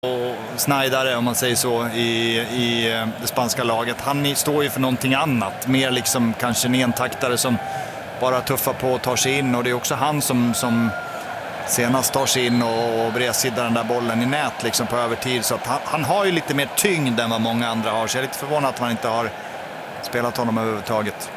och snajdare, om man säger så, i det spanska laget. Han står ju för någonting annat. Mer liksom kanske en entaktare som bara tuffar på och tar sig in. Och det är också han som senast tar sig in och bredsiddar den där bollen i nät liksom på övertid. Så att han har ju lite mer tyngd än vad många andra har. Så jag är lite förvånad att man inte har spelat honom överhuvudtaget.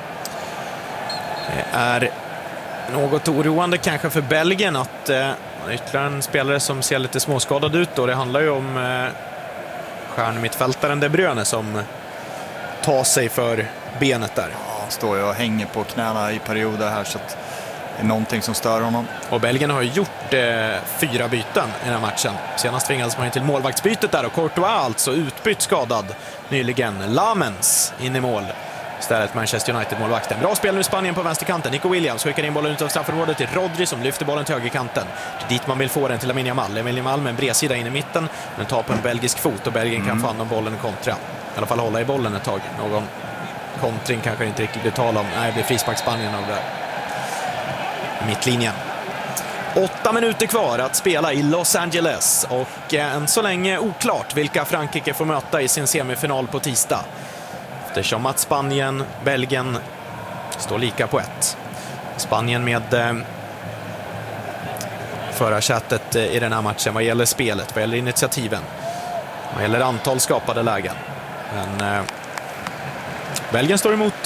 Det är något oroande kanske för Belgien att ytterligare en spelare som ser lite småskadad ut. Och det handlar ju om stjärnmittfältaren De Bruyne som tar sig för benet där. Ja, står ju och hänger på knäna i perioder här, så att det är någonting som stör honom. Och Belgien har gjort 4 byten i den här matchen. Senast tvingades man till målvaktsbytet där och Courtois alltså utbytt skadad nyligen. Lamens in i mål. Istället Manchester United-målvakten. Bra spel nu i Spanien på vänsterkanten. Nico Williams skickar in bollen ut av straffområdet till Rodri som lyfter bollen till högerkanten. Det är dit man vill få den till Lamine Yamal. Lamine Yamal med en bredsida in i mitten, men tar på en belgisk fot och Belgien kan få hand om bollen och kontra. I alla fall hålla i bollen ett tag. Någon kontring kanske inte riktigt blir tal om. Nej, det blir frispark Spanien av det. Mittlinjen. 8 minuter kvar att spela i Los Angeles och än så länge oklart vilka Frankrike får möta i sin semifinal på tisdag. Eftersom att Spanien, Belgien står lika på 1. Spanien med förarsätet i den här matchen vad gäller spelet, vad gäller initiativen, vad gäller antal skapade lägen. Men Belgien står emot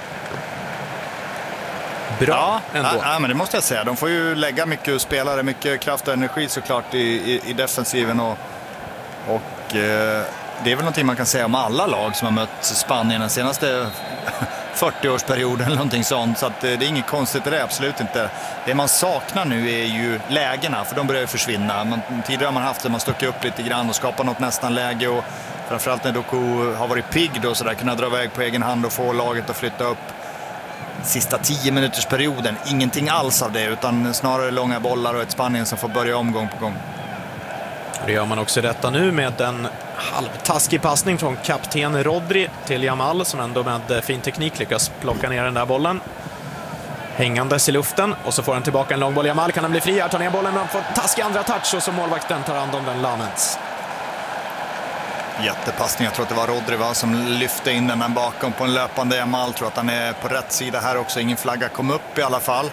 bra ändå. Ja, men det måste jag säga. De får ju lägga mycket spelare, mycket kraft och energi såklart i defensiven och det är väl någonting man kan säga om alla lag som har mött Spanien den senaste 40-årsperioden eller någonting sånt. Så att det är inget konstigt i det, absolut inte. Det man saknar nu är ju lägena, för de börjar ju försvinna. Tidigare har man haft det, man stuckit upp lite grann och skapat något nästan läge. Och framförallt när Doku har varit pigg då, så där kunna dra iväg på egen hand och få laget att flytta upp. Sista 10 minuters perioden, ingenting alls av det, utan snarare långa bollar och ett Spanien som får börja om gång på gång. Det gör man också detta nu med en halvtaskig passning från kapten Rodri till Yamal som ändå med fin teknik lyckas plocka ner den där bollen. Hängandes i luften och så får han tillbaka en lång boll. Yamal kan han bli fri här, tar ner bollen men får taskig andra touch och så målvakten tar hand om den Lamens. Jättepassning, jag tror att det var Rodri som lyfte in den bakom på en löpande Yamal. Tror att han är på rätt sida här också, ingen flagga kom upp i alla fall.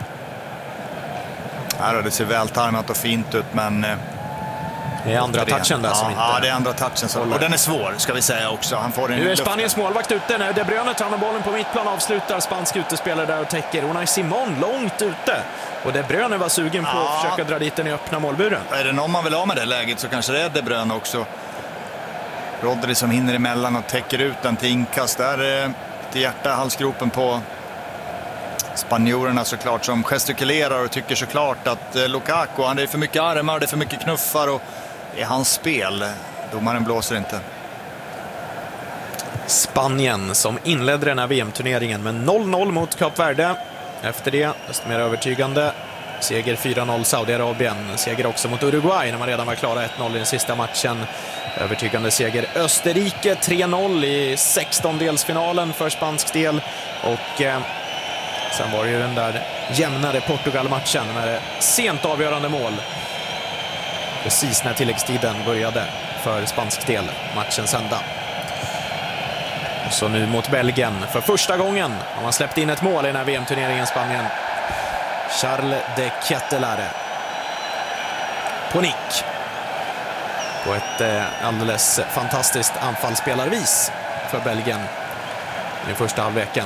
Här det ser vältajmat och fint ut, men det är andra touchen där som inte... Ja, det är andra touchen. Och den är svår, ska vi säga också. Han får nu är Spaniens målvakt ute när De Bruyne tar bollen på mittplan, avslutar spansk utespelare där och täcker. Unai Simon långt ute. Och De Bruyne var sugen på att försöka dra dit den i öppna målburen. Är det någon man vill ha med det läget så kanske det är De Bruyne också. Rodri som hinner emellan och täcker ut den till inkast. Där till hjärta halsgropen på spanjorerna såklart, som gestikulerar och tycker såklart att Lukaku, han är för mycket armar, det är för mycket knuffar och i hans spel. Domaren blåser inte. Spanien som inledde den här VM-turneringen med 0-0 mot Kap Verde. Efter det, desto mer övertygande, seger 4-0 Saudiarabien. Seger också mot Uruguay när man redan var klara 1-0 i den sista matchen. Övertygande seger Österrike 3-0 i 16-delsfinalen för spansk del. Och sen var det ju den där jämnare Portugal-matchen med sent avgörande mål. Precis när tilläggstiden började för spansk del, matchens ända. Och så nu mot Belgien. För första gången har man släppt in ett mål i den här VM-turneringen Spanien. Charles de Kettelare. På nick. På ett alldeles fantastiskt anfallsspelarvis för Belgien i första halvleken.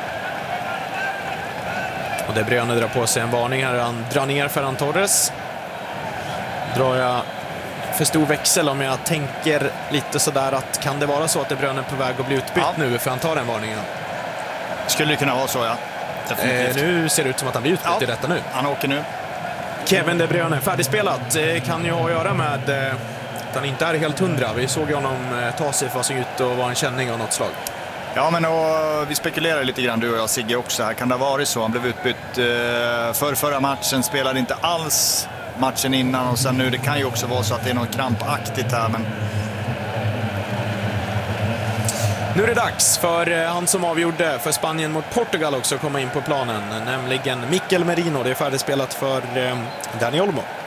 Och De Bruyne drar på sig en varning här. Han drar ner Ferran Torres. Drar jag för stor växel om jag tänker lite sådär att kan det vara så att De Bruyne är på väg att bli utbytt nu för han tar den varningen? Skulle det kunna vara så, ja. Nu ser det ut som att han blir utbytt i detta nu. Han åker nu. Kevin De Bruyne, färdigspelat. Kan ju ha att göra med att han inte är helt 100. Vi såg honom ta sig för sig ut och vara en känning av något slag. Ja, men vi spekulerar lite grann, du och jag, Sigge, också här. Kan det ha varit så? Han blev utbytt förra matchen, spelade inte alls matchen innan och sen nu, det kan ju också vara så att det är något krampaktigt här, men nu är det dags för han som avgjorde för Spanien mot Portugal också komma in på planen, nämligen Mikel Merino. Det är färdigspelat för Dani Olmo.